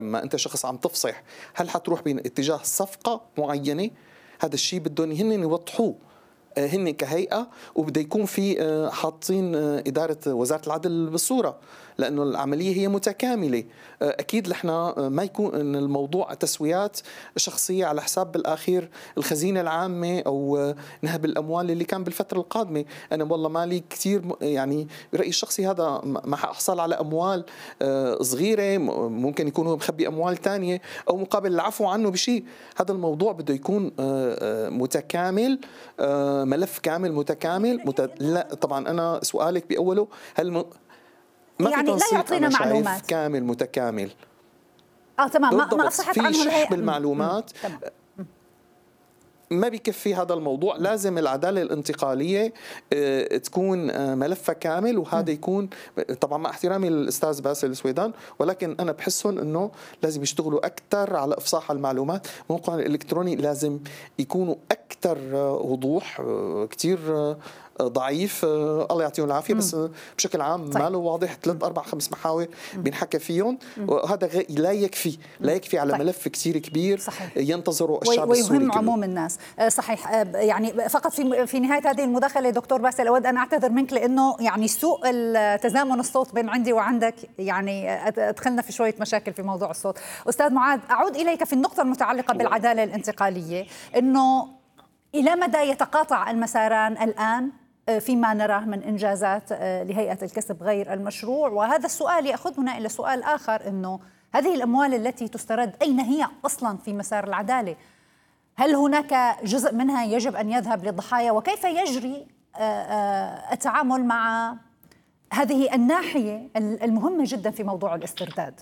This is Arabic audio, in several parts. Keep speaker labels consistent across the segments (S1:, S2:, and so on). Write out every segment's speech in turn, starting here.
S1: ما أنت شخص عم تفصح، هل حتروح باتجاه صفقة معينة؟ هذا الشيء بدهم هن يوضحوه هن كهيئة، وبده يكون في حاطين إدارة وزارة العدل بالصورة، لأنه العملية هي متكاملة. أكيد نحن ما يكون إن الموضوع تسويات شخصية على حساب بالآخير الخزينة العامة أو نهب الأموال اللي كان بالفترة القادمة. أنا والله مالي كثير يعني برأيي الشخصي هذا ما حأحصل على أموال صغيرة، ممكن يكون هو مخبي أموال تانية أو مقابل العفو عنه بشيء. هذا الموضوع بده يكون متكامل، ملف كامل متكامل لا طبعا أنا سؤالك بأوله هل ما في
S2: يعني لا
S1: تنسيق؟
S2: يعطينا
S1: أنا شايف
S2: معلومات
S1: كامل متكامل.
S2: تمام، ما
S1: بالضبط،
S2: أفصحت
S1: في
S2: عنه
S1: شح
S2: الهيئة.
S1: بالمعلومات.
S2: تمام.
S1: ما بيكفي هذا الموضوع، لازم العدالة الانتقالية تكون ملفها كامل، وهذا يكون طبعا مع احترامي للأستاذ باسل السويدان، ولكن أنا بحسهم أنه لازم يشتغلوا أكثر على إفصاح المعلومات. موقع الإلكتروني لازم يكونوا أكثر وضوح، كتير ضعيف الله يعطيهم العافية، بس بشكل عام ما له واضح. 3 4 5 محاور بينحكى فيهم، وهذا لا يكفي على ملف كتير كبير. صحيح. ينتظروا الشعب السوري
S2: ويهم
S1: كله.
S2: عموم الناس. صحيح. يعني فقط في نهاية هذه المداخلة دكتور باسل أود أن أعتذر منك، لأنه يعني سوء تزامن الصوت بين عندي وعندك يعني أدخلنا في شوية مشاكل في موضوع الصوت. أستاذ معاذ، أعود إليك في النقطة المتعلقة بالعدالة الانتقالية، أنه إلى مدى يتقاطع المساران الآن فيما نراه من إنجازات لهيئة الكسب غير المشروع؟ وهذا السؤال يأخذنا إلى سؤال آخر، أنه هذه الأموال التي تسترد أين هي أصلا في مسار العدالة؟ هل هناك جزء منها يجب أن يذهب للضحايا؟ وكيف يجري التعامل مع هذه الناحية المهمة جدا في موضوع الاسترداد؟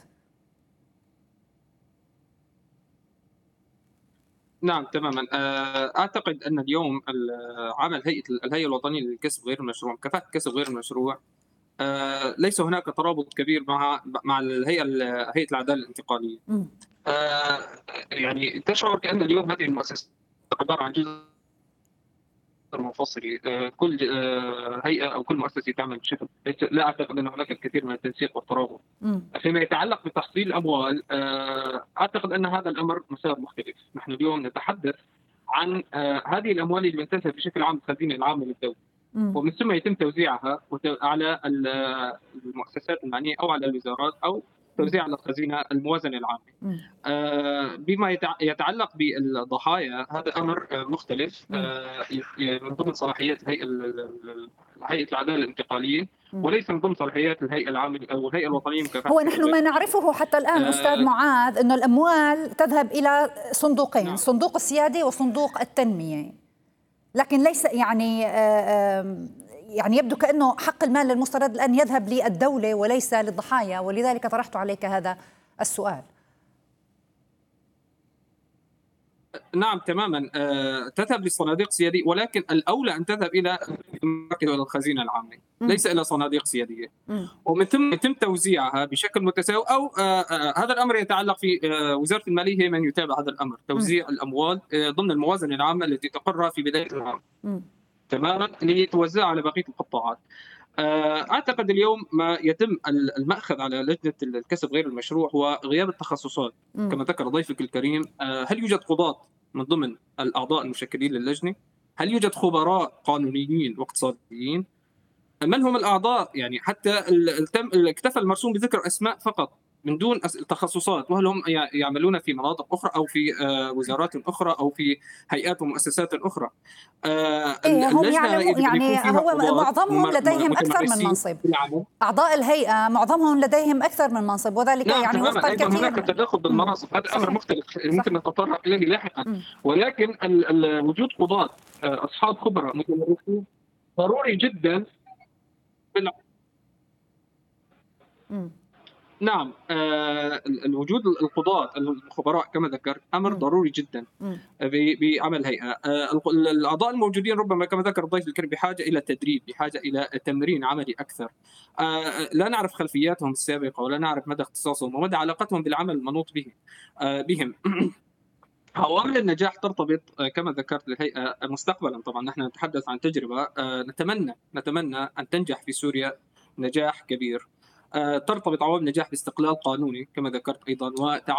S3: نعم تماما. أعتقد أن اليوم عمل الهيئة الوطنية للكسب غير المشروع، مكافحة الكسب غير المشروع، ليس هناك ترابط كبير مع هيئة العدالة الانتقالية. يعني تشعر كأن اليوم هذه المؤسسة عبارة عن جزء منفصل. كل هيئة أو كل مؤسسة تعمل بشكل، لا أعتقد أن هناك الكثير من التنسيق والترابط. فيما يتعلق بتحصيل الأموال، أعتقد أن هذا الأمر مسار مختلف. نحن اليوم نتحدث عن هذه الأموال اللي بتنتهي بشكل عام الخزينة العامة للدولة، ومن ثم يتم توزيعها على المؤسسات المعنية أو على الوزارات أو توزيع على الخزينة الموازنة العامة. بما يتعلق بالضحايا هذا أمر مختلف، من ضمن صلاحيات هيئة العدالة الانتقالية، وليس من ضمن صلاحيات الهيئة العامة أو الهيئة الوطنية لمكافحة.
S2: هو نحن ما نعرفه حتى الآن أستاذ معاذ أنه الأموال تذهب إلى صندوقين، نعم. صندوق السيادة وصندوق التنمية، لكن ليس يعني يبدو كأنه حق المال المسترد الآن يذهب للدولة وليس للضحايا، ولذلك طرحت عليك هذا السؤال.
S3: نعم تماما، تذهب لصناديق سيادية، ولكن الأولى أن تذهب إلى الخزينة العامة، ليس إلى صناديق سيادية، ومن ثم يتم توزيعها بشكل متساوي. أو هذا الأمر يتعلق في وزارة المالية، هي من يتابع هذا الأمر، توزيع الأموال ضمن الموازنة العامة التي تقرها في بداية العام تماما لتوزع على بقية القطاعات. أعتقد اليوم ما يتم المأخذ على لجنة الكسب غير المشروع هو غياب التخصصات كما ذكر ضيفك الكريم. هل يوجد قضاة من ضمن الأعضاء المشكلين للجنة؟ هل يوجد خبراء قانونيين واقتصاديين؟ من هم الأعضاء؟ يعني حتى اكتفى المرسوم بذكر أسماء فقط من دون تخصصات، وهل هم يعملون في مناطق أخرى أو في وزارات أخرى أو في هيئات ومؤسسات أخرى؟
S2: هم يعني هو معظمهم لديهم أكثر من منصب. أعضاء الهيئة معظمهم لديهم أكثر من منصب، وذلك
S3: نعم
S2: يعني وفقا
S3: كثير. هناك تداخل بالمناصب، هذا أمر مختلف ممكن نتطرق إليه لاحقا. ولكن وجود قضاة أصحاب خبرة متمرسين ضروري جدا. نعم، الوجود القضاة الخبراء كما ذكرت أمر ضروري جدا بعمل هيئة. الأعضاء الموجودين ربما كما ذكر الضيف الكريم بحاجة إلى تدريب، بحاجة إلى تمرين عملي أكثر. لا نعرف خلفياتهم السابقة ولا نعرف مدى اختصاصهم ومدى علاقتهم بالعمل المنوط بهم. عوامل النجاح ترتبط كما ذكرت الهيئة مستقبلا. طبعا نحن نتحدث عن تجربة، نتمنى أن تنجح في سوريا نجاح كبير. ترتبط عوامل النجاح باستقلال قانوني كما ذكرت أيضا